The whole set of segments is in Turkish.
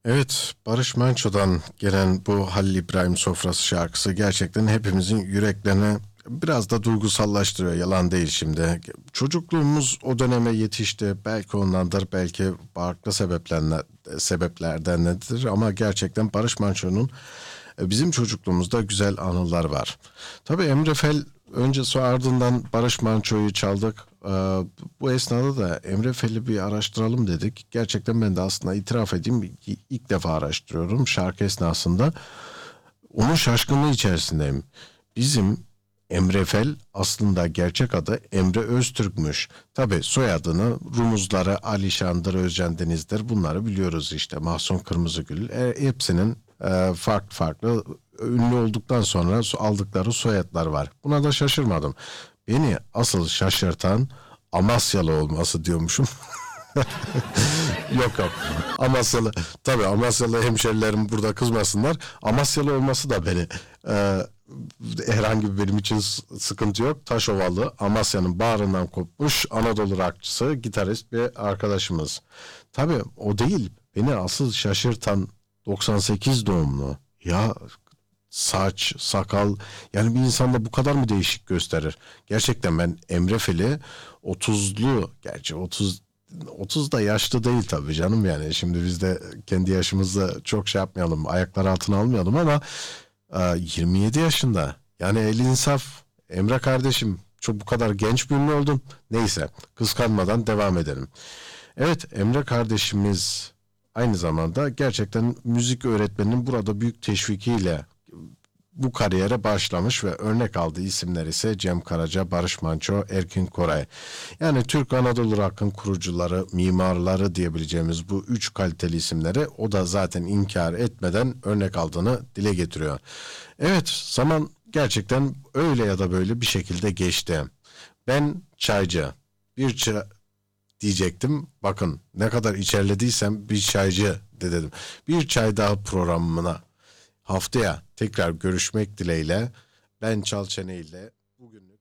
Evet, Barış Manço'dan gelen bu Halil İbrahim Sofrası şarkısı gerçekten hepimizin yüreklerini biraz da duygusallaştırıyor. Yalan değil şimdi. Çocukluğumuz o döneme yetişti. Belki ondandır, belki farklı sebeplerden nedir ama gerçekten Barış Manço'nun bizim çocukluğumuzda güzel anılar var. Tabii Emre Fel öncesi ardından Barış Manço'yu çaldık. Bu esnada da Emre Fel'i bir araştıralım dedik. Gerçekten ben de aslında itiraf edeyim ilk defa araştırıyorum şarkı esnasında. Onun şaşkınlığı içerisindeyim. Bizim Emre Fel aslında gerçek adı Emre Öztürk'müş. Tabi soyadını rumuzları Alişan'dır, Özcan Deniz'dir bunları biliyoruz işte. Mahsun Kırmızıgül hepsinin farklı farklı ünlü olduktan sonra aldıkları soyadlar var. Buna da şaşırmadım. Beni asıl şaşırtan Amasyalı olması diyormuşum. Yok yok. Amasyalı. Tabii Amasyalı hemşerilerim burada kızmasınlar. Amasyalı olması da beni herhangi bir benim için sıkıntı yok. Taşovalı Amasya'nın bağrından kopmuş Anadolu rockçısı, gitarist bir arkadaşımız. Tabii o değil. Beni asıl şaşırtan 98 doğumlu. Ya saç, sakal yani bir insanda bu kadar mı değişik gösterir? Gerçekten ben Emre Fel'i 30'lu gerçi 30 da yaşlı değil tabii canım yani. Şimdi biz de kendi yaşımızda çok şey yapmayalım, ayaklar altına almayalım ama 27 yaşında. Yani el insaf. Emre kardeşim çok bu kadar genç bir ünlü oldun. Neyse kıskanmadan devam edelim. Evet Emre kardeşimiz aynı zamanda gerçekten müzik öğretmeninin burada büyük teşvikiyle bu kariyere başlamış ve örnek aldığı isimler ise Cem Karaca, Barış Manço, Erkin Koray. Yani Türk Anadolu Rock'ın kurucuları, mimarları diyebileceğimiz bu üç kaliteli isimleri o da zaten inkar etmeden örnek aldığını dile getiriyor. Evet, zaman gerçekten öyle ya da böyle bir şekilde geçti. Ben çaycı, bir çay diyecektim. Bakın ne kadar içerlediysem bir çaycı de dedim. Bir çay daha programına haftaya tekrar görüşmek dileğiyle ben Çalçene ile bugünlük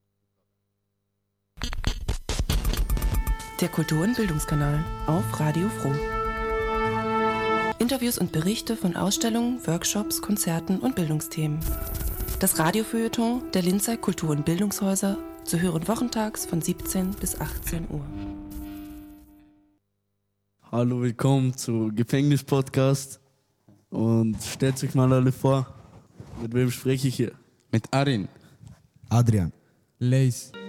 Der Kultur- und Bildungskanal auf Radio Froh. Interviews und Berichte von Ausstellungen, Workshops, Konzerten und Bildungsthemen. Das Radiofeuilleton der Linzer Kultur- und Bildungshäuser zu hören wochentags von 17 bis 18 Uhr. Hallo, willkommen zu Gefängnis-Podcast und stellt euch mal alle vor, mit wem spreche ich hier? Mit Arin. Adrian. Leis.